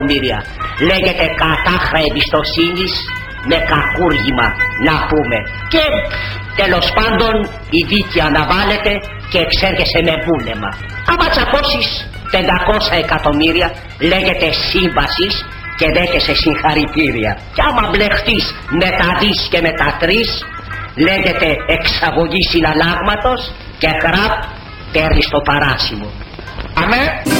εκατομμύρια. Λέγεται κατάχρα εμπιστοσύνης με κακούργημα, να πούμε. Και τέλος πάντων η δίκη αναβάλλεται και εξέρχεσαι με βούλεμα. Άμα τσακώσεις 500 εκατομμύρια λέγεται σύμβασης και δέχεσαι συγχαρητήρια. Και άμα μπλεχτείς με τα δις και με τα τρεις λέγεται εξαγωγή συναλλάγματος και χραπ παίρνεις το παράσημο. Αμέ.